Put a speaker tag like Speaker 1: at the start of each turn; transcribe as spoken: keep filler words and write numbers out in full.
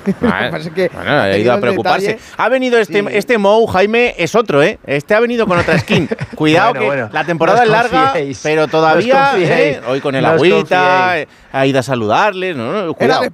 Speaker 1: Vale.
Speaker 2: Así que
Speaker 1: Bueno, ha ido a preocuparse. Detalle. Ha venido este, sí. este Mou, Jaime, es otro, ¿eh? Este ha venido con otra skin. Cuidado bueno, que bueno, la temporada es larga, confiéis, pero todavía, ¿eh? Hoy con el agüita, ha ido a saludarle. No, no, cuidado.